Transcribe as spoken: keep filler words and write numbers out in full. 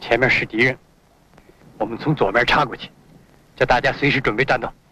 前面是敌人，我们从左面插过去，叫大家随时准备战斗。